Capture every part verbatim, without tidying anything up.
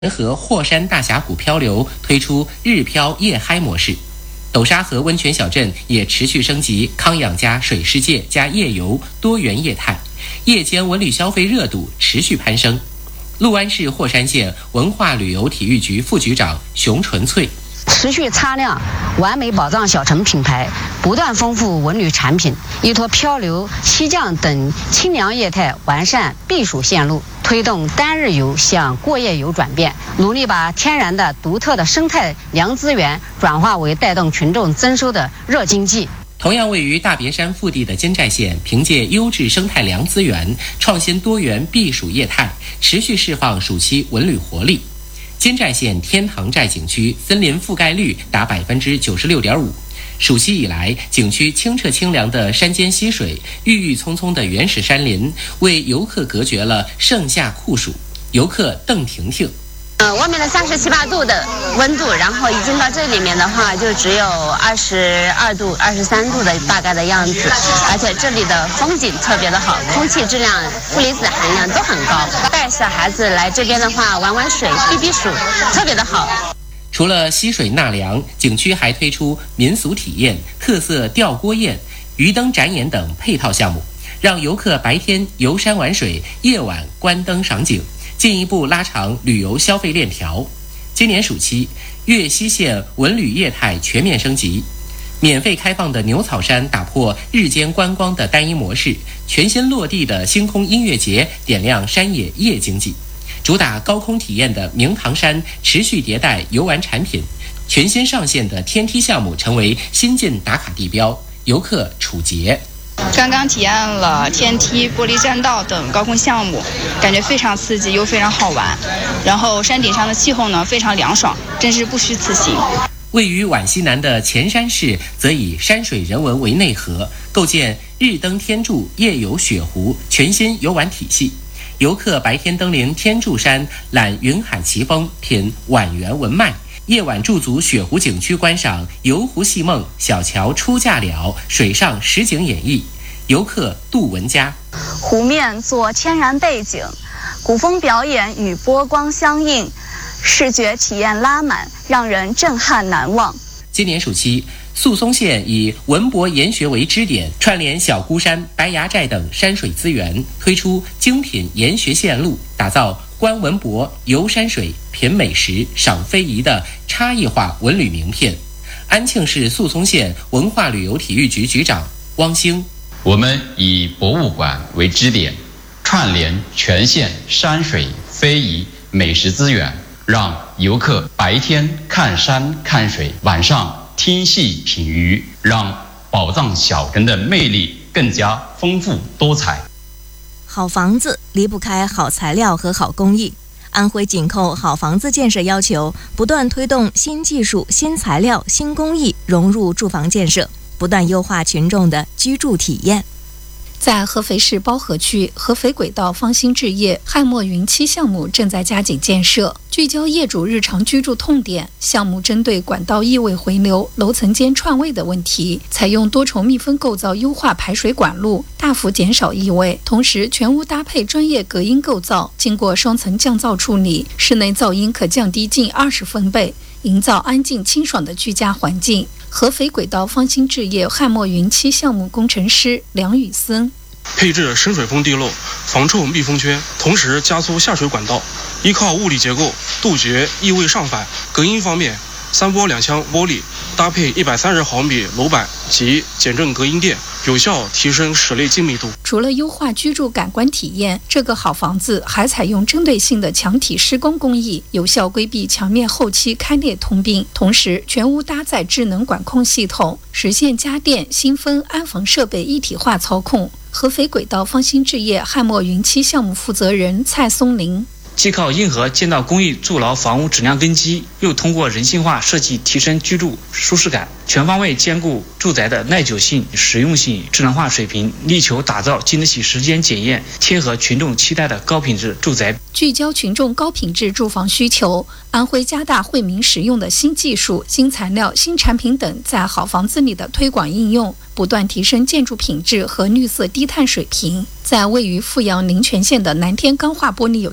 和霍山大峡谷漂流推出日漂夜嗨模式，斗沙河温泉小镇也持续升级康养加水世界加夜游多元业态，夜间文旅消费热度持续攀升。六安市霍山县文化旅游体育局副局长熊纯粹。 持续擦亮完美宝藏小城品牌，不断丰富文旅产品，依托漂流、溪降等清凉业态，完善避暑线路，推动单日游向过夜游转变，努力把天然的独特的生态良资源转化为带动群众增收的热经济。 同样位于大别山腹地的金寨县，凭借优质生态良资源、创新多元避暑业态，持续释放暑期文旅活力。金寨县天堂寨景区森林覆盖率达百分之九十六点五。暑期以来，景区清澈清凉的山间溪水、郁郁葱葱的原始山林，为游客隔绝了盛夏酷暑。游客邓婷婷。 呃，外面的三十七八度的温度，然后一进到这里面的话，就只有二十二度、二十三度的大概的样子，而且这里的风景特别的好，空气质量、负离子含量都很高。带小孩子来这边的话，玩玩水、避避暑，特别的好。 除了溪水纳凉，景区还推出民俗体验、特色吊锅宴、鱼灯展演等配套项目，让游客白天游山玩水，夜晚观灯赏景，进一步拉长旅游消费链条。今年暑期，越西县文旅业态全面升级，免费开放的牛草山打破日间观光的单一模式，全新落地的星空音乐节点亮山野夜经济。主打高空体验的明堂山持续迭代游玩产品，全新上线的天梯项目成为新晋打卡地标，游客储节。 刚刚体验了天梯、玻璃栈道等高空项目，感觉非常刺激又非常好玩。然后山顶上的气候呢非常凉爽，真是不虚此行。 位于皖西南的潜山市则以山水人文为内核，构建日登天柱、夜游雪湖全新游玩体系。游客白天登临天柱山，览云海奇峰，品皖源文脉；夜晚驻足雪湖景区，观赏游湖戏梦、小桥出嫁了、水上实景演绎。游客杜文佳。 湖面做天然背景，古风表演与波光相映，视觉体验拉满，让人震撼难忘。 今年暑期，宿松县以文博研学为支点，串联小孤山、白崖寨等山水资源，推出精品研学线路，打造观文博、游山水、品美食、赏非遗的差异化文旅名片。安庆市宿松县文化旅游体育局局长汪兴。 我们以博物馆为支点，串联全县山水、非遗、美食资源，让游客白天看山看水，晚上听戏品鱼，让宝藏小城的魅力更加丰富多彩。 好房子离不开好材料和好工艺。安徽紧扣好房子建设要求，不断推动新技术、新材料、新工艺融入住房建设，不断优化群众的居住体验。 在合肥市包河区，合肥轨道方兴置业汉墨云七项目正在加紧建设，聚焦业主日常居住痛点。项目针对管道异味回流、楼层间串位的问题，采用多重密封构造优化排水管路，大幅减少异味。同时，全屋搭配专业隔音构造，经过双层降噪处理，室内噪音可降低近二十分贝，营造安静清爽的居家环境。合肥轨道方兴置业汉墨云七项目工程师梁宇森。 配置深水封地漏、防臭密封圈，同时加粗下水管道，依靠物理结构杜绝异味上返。隔音方面，三波两腔玻璃搭配一百三十毫米楼板及减震隔音垫，有效提升室内静谧度。 除了优化居住感官体验，这个好房子还采用针对性的墙体施工工艺，有效规避墙面后期开裂通病。同时，全屋搭载智能管控系统，实现家电、新风、安防设备一体化操控。合肥轨道方兴置业汉墨云七项目负责人蔡松林。 既靠硬核建造工艺筑牢房屋质量根基，又通过人性化设计提升居住舒适感，全方位兼顾住宅的耐久性、实用性、智能化水平，力求打造经得起时间检验、贴合群众期待的高品质住宅。 聚焦群众高品质住房需求，安徽加大惠民实用的新技术、新材料、新产品等在好房子里的推广应用，不断提升建筑品质和绿色低碳水平。在位于阜阳临泉县的南天钢化玻璃有限公司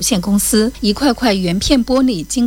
丝，一块块圆片玻璃经